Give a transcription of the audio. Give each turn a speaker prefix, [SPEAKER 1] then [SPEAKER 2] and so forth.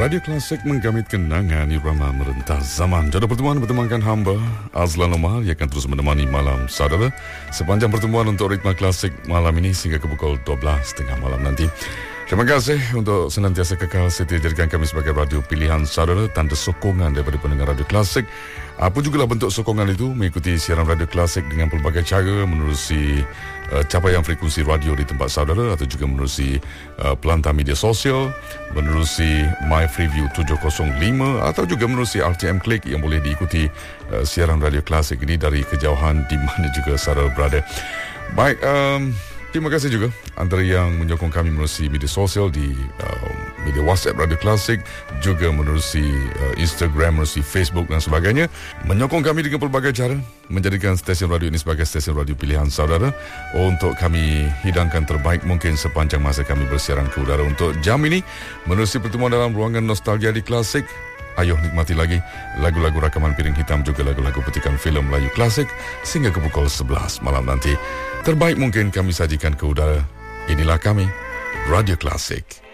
[SPEAKER 1] Radio Klasik menggamit kenangan irama merentas zaman. Jodoh pertemuan bertemankan hamba Azlan Omar yang akan terus menemani malam saudara sepanjang pertemuan untuk ritma klasik malam ini sehingga ke pukul 12.30 malam nanti. Terima kasih untuk senantiasa kekal setia jadikan kami sebagai radio pilihan saudara, tanda sokongan daripada pendengar radio klasik. Apa jugalah bentuk sokongan itu, mengikuti siaran radio klasik dengan pelbagai cara, menerusi capaian frekuensi radio di tempat saudara atau juga menerusi pelantar media sosial, menerusi My Freeview 705 atau juga menerusi RTM Click yang boleh diikuti siaran radio klasik ini dari kejauhan di mana juga saudara berada. Baik, terima kasih juga antara yang menyokong kami menerusi media sosial di media WhatsApp Radio Klasik, juga menerusi Instagram, menerusi Facebook dan sebagainya. Menyokong kami dengan pelbagai cara, menjadikan stesen radio ini sebagai stesen radio pilihan saudara untuk kami hidangkan terbaik mungkin sepanjang masa kami bersiaran ke udara. Untuk jam ini, menerusi pertemuan dalam ruangan nostalgia di Klasik, ayo nikmati lagi lagu-lagu rakaman piring hitam, juga lagu-lagu petikan filem Melayu klasik sehingga ke pukul 11 malam nanti. Terbaik mungkin kami sajikan ke udara. Inilah kami, Radio Klasik.